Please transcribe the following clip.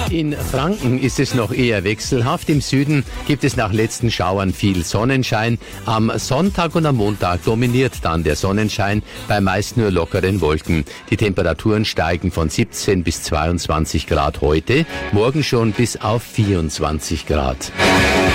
In Franken ist es noch eher wechselhaft. Im Süden gibt es nach letzten Schauern viel Sonnenschein. Am Sonntag und am Montag dominiert dann der Sonnenschein, bei meist nur lockeren Wolken. Die Temperaturen steigen von 17 bis 22 Grad heute, morgen schon bis auf 24 Grad.